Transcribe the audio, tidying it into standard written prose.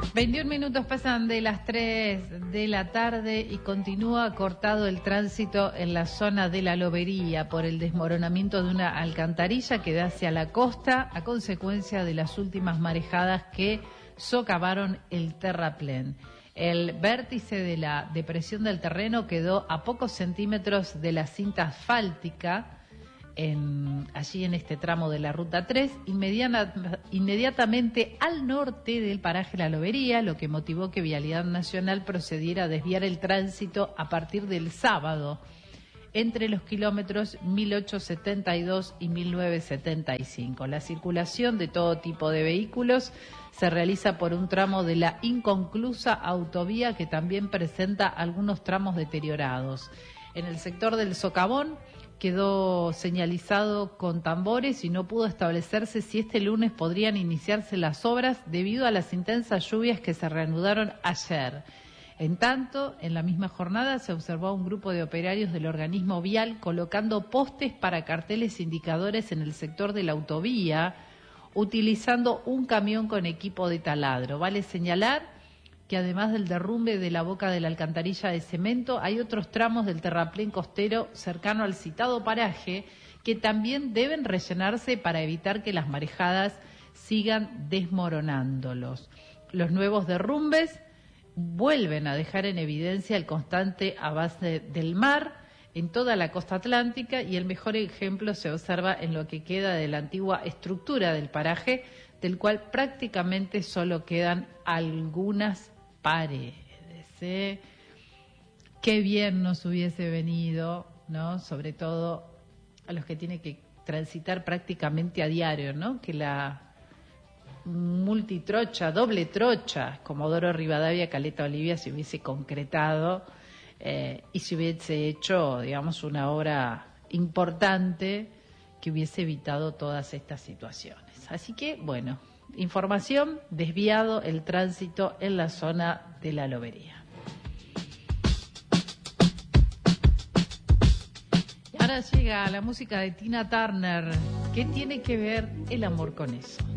21 minutos pasan de las 3 de la tarde y continúa cortado el tránsito en la zona de la Lobería por el desmoronamiento de una alcantarilla que da hacia la costa a consecuencia de las últimas marejadas que socavaron el terraplén. El vértice de la depresión del terreno quedó a pocos centímetros de la cinta asfáltica, allí en este tramo de la Ruta 3, inmediatamente al norte del paraje La Lobería, lo que motivó que Vialidad Nacional procediera a desviar el tránsito a partir del sábado entre los kilómetros 1872 y 1975. La circulación de todo tipo de vehículos se realiza por un tramo de la inconclusa autovía que también presenta algunos tramos deteriorados. En el sector del Socavón quedó señalizado con tambores y no pudo establecerse si este lunes podrían iniciarse las obras debido a las intensas lluvias que se reanudaron ayer. En tanto, en la misma jornada se observó a un grupo de operarios del organismo vial colocando postes para carteles indicadores en el sector de la autovía, utilizando un camión con equipo de taladro. Vale señalar que además del derrumbe de la boca de la alcantarilla de cemento, hay otros tramos del terraplén costero cercano al citado paraje que también deben rellenarse para evitar que las marejadas sigan desmoronándolos. Los nuevos derrumbes vuelven a dejar en evidencia el constante avance del mar en toda la costa atlántica y el mejor ejemplo se observa en lo que queda de la antigua estructura del paraje, del cual prácticamente solo quedan algunas paredes. Qué bien nos hubiese venido, ¿no? Sobre todo a los que tienen que transitar prácticamente a diario, ¿no? Que la multitrocha, doble trocha, Comodoro Rivadavia, Caleta Olivia, se hubiese concretado y se hubiese hecho, digamos, una obra importante que hubiese evitado todas estas situaciones. Así que, bueno, información, desviado el tránsito en la zona de la Lobería. Y ahora llega la música de Tina Turner. ¿Qué tiene que ver el amor con eso?